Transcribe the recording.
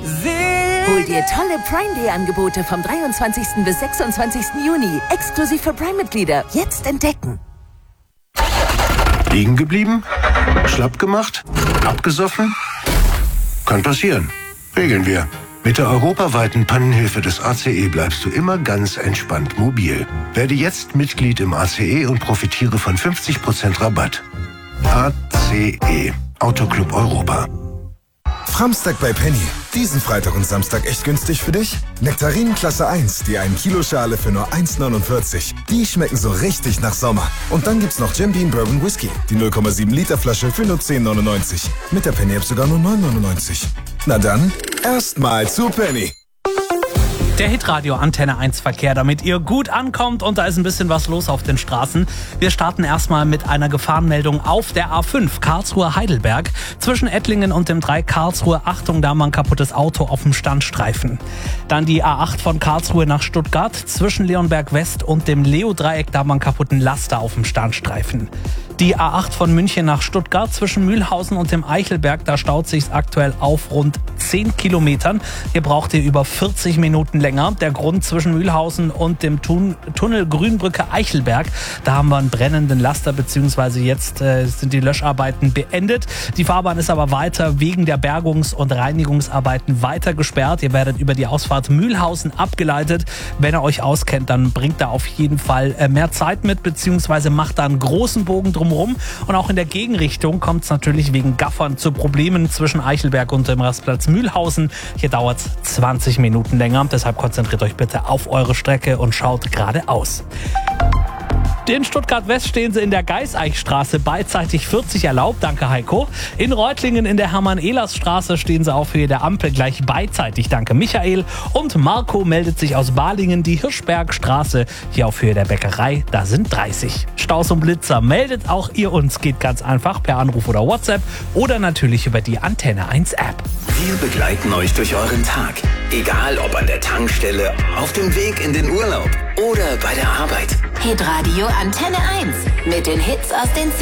Hol dir tolle Prime Day Angebote vom 23. bis 26. Juni. Exklusiv für Prime-Mitglieder. Jetzt entdecken. Liegen geblieben? Schlapp gemacht? Abgesoffen? Kann passieren. Regeln wir. Mit der europaweiten Pannenhilfe des ACE bleibst du immer ganz entspannt mobil. Werde jetzt Mitglied im ACE und profitiere von 50% Rabatt. ACE. Autoclub Europa. Framstag bei Penny. Diesen Freitag und Samstag echt günstig für dich? Nektarinen Klasse 1, die 1 Kilo Schale für nur 1,49. Die schmecken so richtig nach Sommer. Und dann gibt's noch Jim Beam Bourbon Whisky, die 0,7 Liter Flasche für nur 10,99. Mit der Penny App sogar nur 9,99. Na dann, erstmal zu Penny. Der Hitradio Antenne 1 Verkehr, damit ihr gut ankommt und da ist ein bisschen was los auf den Straßen. Wir starten erstmal mit einer Gefahrenmeldung auf der A5 Karlsruhe-Heidelberg. Zwischen Ettlingen und dem 3 Karlsruhe, Achtung, da mal ein kaputtes Auto auf dem Standstreifen. Dann die A8 von Karlsruhe nach Stuttgart. Zwischen Leonberg West und dem Leo-Dreieck, da mal einen kaputten Laster auf dem Standstreifen. Die A8 von München nach Stuttgart zwischen Mühlhausen und dem Eichelberg, da staut sich's aktuell auf rund 10 Kilometern. Hier braucht ihr über 40 Minuten länger. Der Grund zwischen Mühlhausen und dem Tunnel Grünbrücke Eichelberg, da haben wir einen brennenden Laster, beziehungsweise jetzt sind die Löscharbeiten beendet. Die Fahrbahn ist aber weiter wegen der Bergungs- und Reinigungsarbeiten weiter gesperrt. Ihr werdet über die Ausfahrt Mühlhausen abgeleitet. Wenn ihr euch auskennt, dann bringt da auf jeden Fall mehr Zeit mit, beziehungsweise macht da einen großen Bogen drumherum. Und auch in der Gegenrichtung kommt es natürlich wegen Gaffern zu Problemen zwischen Eichelberg und dem Rastplatz Mühlhausen. Hier dauert es 20 Minuten länger. Deshalb konzentriert euch bitte auf eure Strecke und schaut geradeaus. In Stuttgart West stehen sie in der Geiseichstraße beidseitig 40 erlaubt, danke Heiko. In Reutlingen in der Hermann-Ehlers-Straße stehen sie auf Höhe der Ampel gleich beidseitig, danke Michael. Und Marco meldet sich aus Balingen, die Hirschbergstraße, hier auf Höhe der Bäckerei, da sind 30. Staus und Blitzer, meldet auch ihr uns, geht ganz einfach per Anruf oder WhatsApp oder natürlich über die Antenne 1 App. Wir begleiten euch durch euren Tag, egal ob an der Tankstelle, auf dem Weg in den Urlaub oder bei der Arbeit. Hitradio Antenne 1 mit den Hits aus den